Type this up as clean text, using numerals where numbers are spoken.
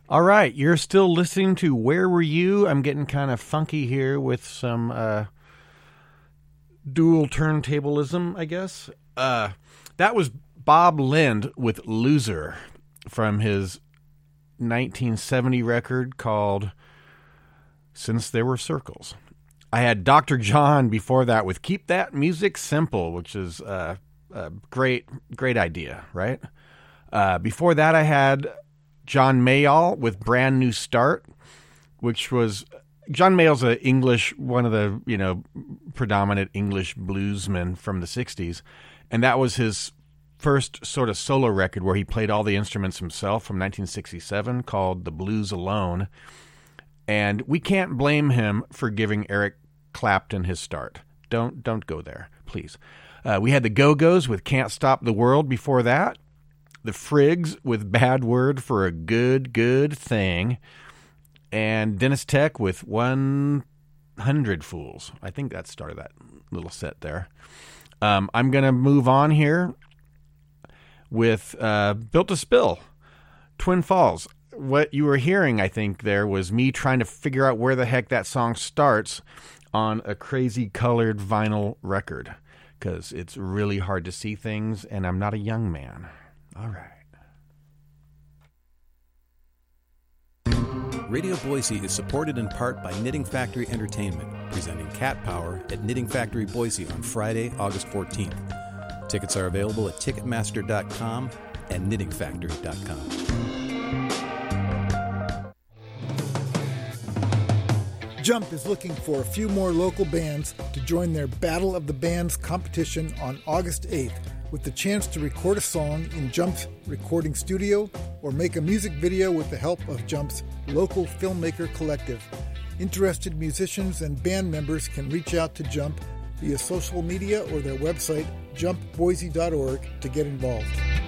All right, you're still listening to Where Were You? I'm getting kind of funky here with some dual turntablism, I guess. That was Bob Lind with Loser from his 1970 record called Since There Were Circles. I had Dr. John before that with Keep That Music Simple, which is a great idea, right? Before that, I had John Mayall with Brand New Start, which was John Mayall's one of the predominant English bluesmen from the 60s, and that was his first sort of solo record where he played all the instruments himself from 1967 called The Blues Alone. And we can't blame him for giving Eric Clapton his start. Don't go there, please. We had the Go-Go's with Can't Stop the World before that. The Friggs with Bad Word for a Good Thing. And Dennis Tech with 100 Fools. I think that started that little set there. I'm going to move on here with Built to Spill, Twin Falls. What you were hearing, I think, there was me trying to figure out where the heck that song starts on a crazy colored vinyl record, because it's really hard to see things, and I'm not a young man. All right. Radio Boise is supported in part by Knitting Factory Entertainment, presenting Cat Power at Knitting Factory Boise on Friday, August 14th. Tickets are available at Ticketmaster.com and KnittingFactory.com. Jump is looking for a few more local bands to join their Battle of the Bands competition on August 8th, with the chance to record a song in Jump's recording studio or make a music video with the help of Jump's local filmmaker collective. Interested musicians and band members can reach out to Jump via social media or their website, jumpboise.org, to get involved.